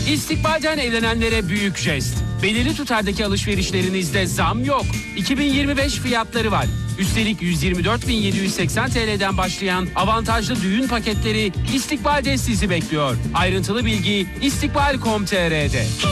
İstikbalden evlenenlere büyük jest. Belirli tutardaki alışverişlerinizde zam yok. 2025 fiyatları var. Üstelik 124.780 TL'den başlayan avantajlı düğün paketleri İstikbal'de sizi bekliyor. Ayrıntılı bilgi istikbal.com.tr'de.